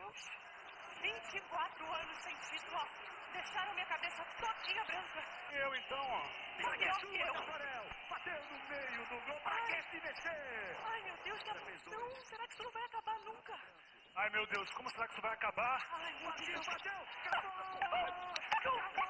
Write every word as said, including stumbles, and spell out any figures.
Deus. vinte e quatro anos sem título, ó. Deixaram minha cabeça todinha branca. Eu então, ó. Melhor que eu. Bateu no meio do gol pra quem se mexer. Ai, meu Deus, que aflição. Será que isso não vai acabar nunca? Ai, meu Deus, como será que isso vai acabar? Ai, meu Deus. Bateu, bateu. Acabou.